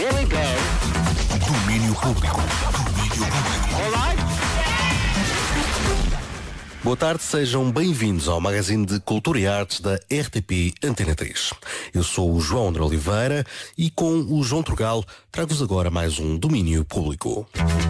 Here we go. Domínio público. All right. Boa tarde, sejam bem-vindos ao magazine de Cultura e Artes da RTP Antena 3. Eu sou o João André Oliveira e com o João Trugal trago-vos agora mais um Domínio Público.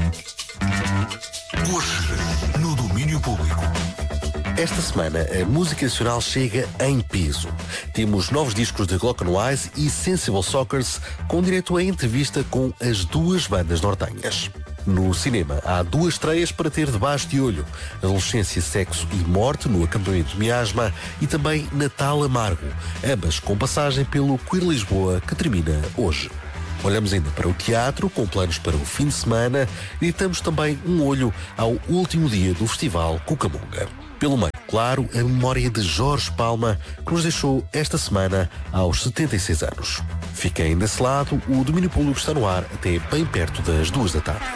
Hoje, no Domínio Público. Esta semana, a música nacional chega em peso. Temos novos discos de Glock and Wise e Sensible Sockers, com direito a entrevista com as duas bandas nortenhas. No cinema, há duas estreias para ter debaixo de olho: Adolescência, Sexo e Morte, no acampamento de Miasma, e também Natal Amargo, ambas com passagem pelo Queer Lisboa, que termina hoje. Olhamos ainda para o teatro, com planos para o fim de semana, e damos também um olho ao último dia do Festival Cucamonga. Pelo meio, claro, a memória de Jorge Palma, que nos deixou esta semana aos 76 anos. Fiquem desse lado, o Domínio Público está no ar até bem perto das 2 da tarde.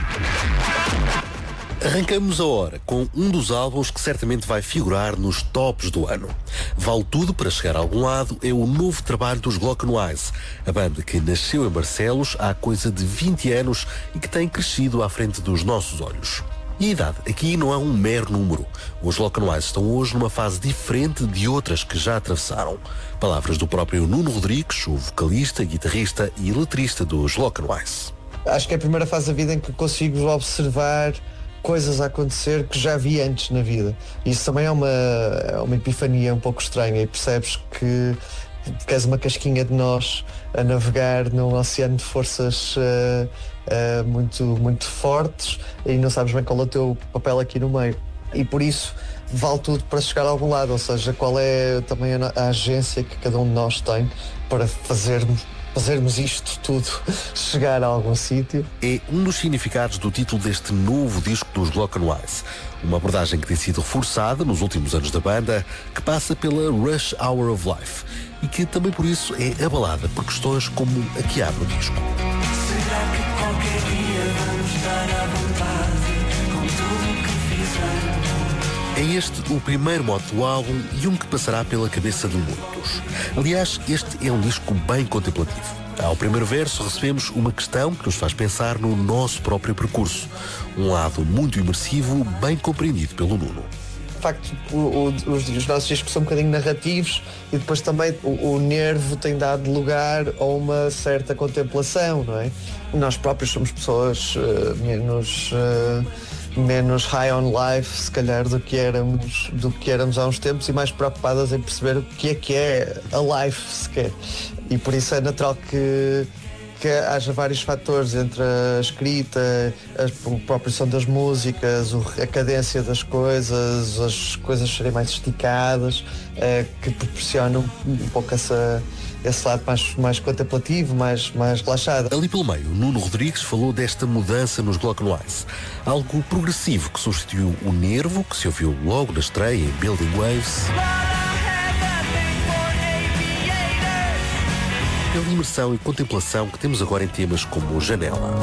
Arrancamos a hora com um dos álbuns que certamente vai figurar nos tops do ano. Vale tudo para chegar a algum lado é o novo trabalho dos Glock and Wise, a banda que nasceu em Barcelos há coisa de 20 anos e que tem crescido à frente dos nossos olhos. E a idade aqui não é um mero número. Os Glock and Wise estão hoje numa fase diferente de outras que já atravessaram. Palavras do próprio Nuno Rodrigues, o vocalista, guitarrista e letrista dos Glock and Wise. Acho que é a primeira fase da vida em que consigo observar coisas a acontecer que já vi antes na vida. Isso também é uma epifania um pouco estranha, e percebes que és uma casquinha de nós a navegar num oceano de forças muito, muito fortes, e não sabes bem qual é o teu papel aqui no meio. E por isso vale tudo para chegar a algum lado, ou seja, qual é também a agência que cada um de nós tem para fazermos isto tudo chegar a algum sítio. É um dos significados do título deste novo disco dos Glock and Wise. Uma abordagem que tem sido reforçada nos últimos anos da banda, que passa pela Rush Hour of Life e que também por isso é abalada por questões como a que abre o disco. Será que qualquer dia vamos estar à vontade com tudo o que fizemos? É este o primeiro modo do álbum e um que passará pela cabeça de muitos. Aliás, este é um disco bem contemplativo. Ao primeiro verso recebemos uma questão que nos faz pensar no nosso próprio percurso. Um lado muito imersivo, bem compreendido pelo Nuno. De facto, os nossos discos são um bocadinho narrativos, e depois também o nervo tem dado lugar a uma certa contemplação, não é? Nós próprios somos pessoas menos high on life, se calhar, do que éramos há uns tempos, e mais preocupadas em perceber o que é a life sequer. E por isso é natural que haja vários fatores entre a escrita, a própria som das músicas, a cadência das coisas, as coisas serem mais esticadas, que proporcionam um pouco esse lado mais contemplativo, mais relaxado. Ali pelo meio, Nuno Rodrigues falou desta mudança nos Glock and Wise. Algo progressivo que substituiu o nervo, que se ouviu logo na estreia em Building Waves, pela imersão e contemplação que temos agora em temas como Janela.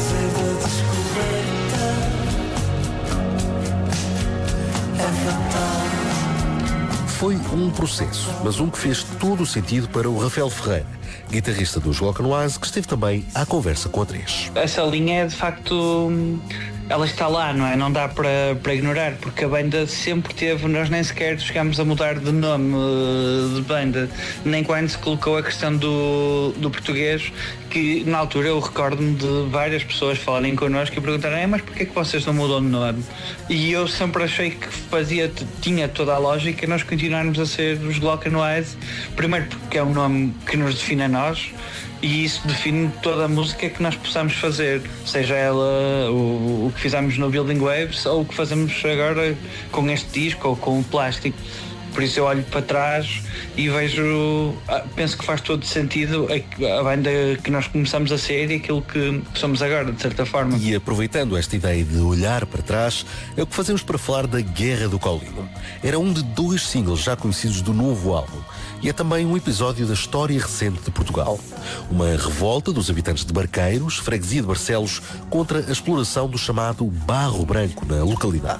Foi um processo, mas um que fez todo o sentido para o Rafael Ferreira, guitarrista dos Glock and Wise, que esteve também à conversa com a 3. Essa linha é, de facto, ela está lá, não é? Não dá para ignorar, porque a banda sempre teve, nós nem sequer chegámos a mudar de nome de banda, nem quando se colocou a questão do português, que na altura eu recordo-me de várias pessoas falarem connosco e perguntarem: mas porquê que vocês não mudam de nome? E eu sempre achei que tinha toda a lógica nós continuarmos a ser os Glock and Wise, primeiro porque é um nome que nos define a nós, e isso define toda a música que nós possamos fazer, seja ela o que fizemos no Building Waves ou o que fazemos agora com este disco ou com o Plástico. Por isso eu olho para trás e penso que faz todo sentido a banda que nós começamos a ser e aquilo que somos agora, de certa forma. E aproveitando esta ideia de olhar para trás, é o que fazemos para falar da Guerra do Caulino. Era um de 2 singles já conhecidos do novo álbum, e é também um episódio da história recente de Portugal. Uma revolta dos habitantes de Barqueiros, freguesia de Barcelos, contra a exploração do chamado barro branco na localidade.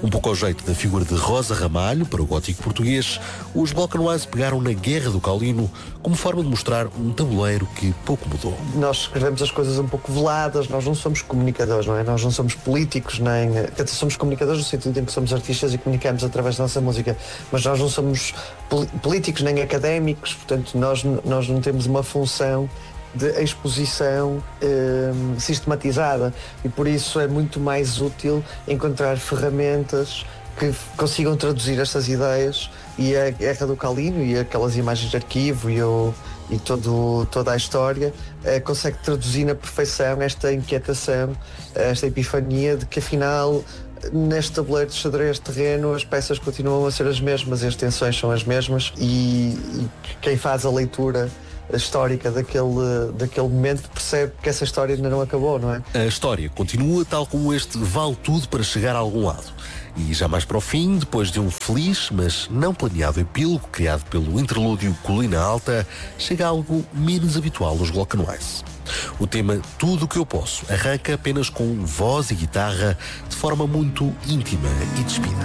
Um pouco ao jeito da figura de Rosa Ramalho para o gótico português, os Glock and Wise pegaram na Guerra do Caulino como forma de mostrar um tabuleiro que pouco mudou. Nós escrevemos as coisas um pouco veladas, nós não somos comunicadores, não é? Nós não somos políticos, nem... Quer dizer, somos comunicadores no sentido em que somos artistas e comunicamos através da nossa música, mas nós não somos políticos nem académicos, portanto nós não temos uma função de exposição sistematizada e por isso é muito mais útil encontrar ferramentas que consigam traduzir estas ideias, e a Guerra do Caulino e aquelas imagens de arquivo e toda a história consegue traduzir na perfeição esta inquietação, esta epifania de que afinal neste tabuleiro de xadrez terreno as peças continuam a ser as mesmas e as tensões são as mesmas, e quem faz a leitura histórica daquele momento percebe que essa história ainda não acabou, não é? A história continua tal como este vale tudo para chegar a algum lado. E já mais para o fim, depois de um feliz, mas não planeado epílogo criado pelo interlúdio Colina Alta, chega algo menos habitual nos Glock and Wise. O tema Tudo o que eu posso arranca apenas com voz e guitarra de forma muito íntima e despida.